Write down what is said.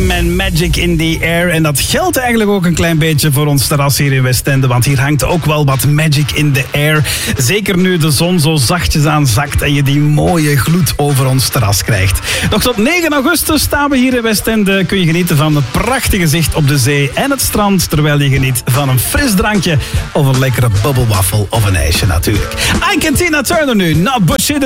FM en Magic in the Air. En dat geldt eigenlijk ook een klein beetje voor ons terras hier in Westende. Want hier hangt ook wel wat magic in the air. Zeker nu de zon zo zachtjes aan zakt en je die mooie gloed over ons terras krijgt. Nog tot 9 augustus staan we hier in Westende. Kun je genieten van het prachtige zicht op de zee en het strand. Terwijl je geniet van een fris drankje of een lekkere bubbelwaffel of een ijsje natuurlijk. I Can Tina Turner nu. Not Bullshit.